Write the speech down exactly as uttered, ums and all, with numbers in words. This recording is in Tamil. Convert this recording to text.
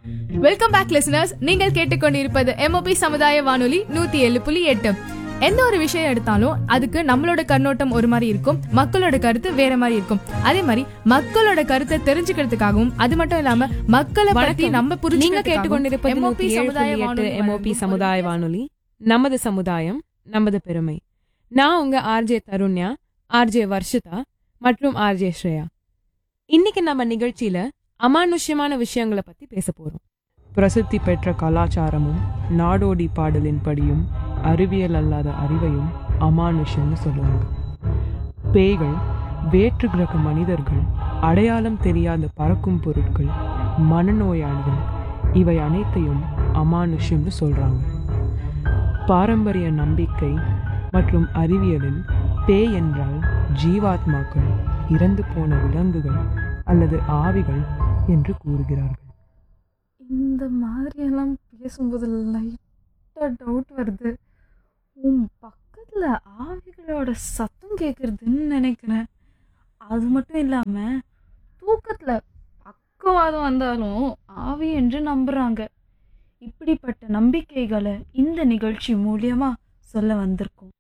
Welcome back listeners. நீங்கள் கேட்டுக்கொண்டிருப்பது எம்ஓபி சமுதாய வானொலி நூத்தி ஏழு புள்ளி எட்டு. எந்த ஒரு விஷயம் எடுத்தாலும் அதுக்கு நம்மளோட கண்ணோட்டம் ஒரு மாதிரி இருக்கும், மக்களோட கருத்து வேற மாதிரி இருக்கும். அதே மாதிரி மக்களோட கருத்தை தெரிஞ்சுக்கிறதுக்காகவும் அது மட்டும் இல்லாம மக்களை பத்தி நம்ம புரிஞ்சுக்க கேட்டுக்கொண்டிருப்பது எம்ஓபி சமுதாய வானொலி எம்ஓபி சமுதாய வானொலி, நமது சமுதாயம் நமது பெருமை. நான் உங்க ஆர்ஜே தருண்யா, ஆர்ஜே வர்ஷிதா மற்றும் ஆர்ஜே ஸ்ரேயா. இன்னைக்கு நம்ம நிகழ்ச்சியில அமானுஷ்யமான விஷயங்களை பத்தி பேச போறோம். பிரசித்தி பெற்ற கலாச்சாரமும் நாடோடி பாடலின் படியும் அறிவியல் அல்லாத அறிவையும் அமானுஷ்யம்னு சொல்லுவாங்க. பேய்கள், வேற்று கிரக மனிதர்கள், அடையாளம் தெரியாத பறக்கும் பொருட்கள், மனநோயாளிகள், இவை அனைத்தையும் அமானுஷ்யம்னு சொல்றாங்க. பாரம்பரிய நம்பிக்கை மற்றும் அறிவியலில் பேய் என்றால் ஜீவாத்மாக்கள், இறந்து போன விலங்குகள் அல்லது ஆவிகள் என்று கூறுகிறார்கள். இந்த மாதிரியெல்லாம் பேசும்போது லைட்டாக டவுட் வருது. உன் பக்கத்தில் ஆவிகளோட சத்தம் கேட்குறதுன்னு நினைக்கிறேன். அது மட்டும் இல்லாமல் தூக்கத்தில் பக்கவாதம் வந்தாலும் ஆவி என்று நம்புகிறாங்க. இப்படிப்பட்ட நம்பிக்கைகளை இந்த நிகழ்ச்சி மூலியமாக சொல்ல வந்திருக்கோம்.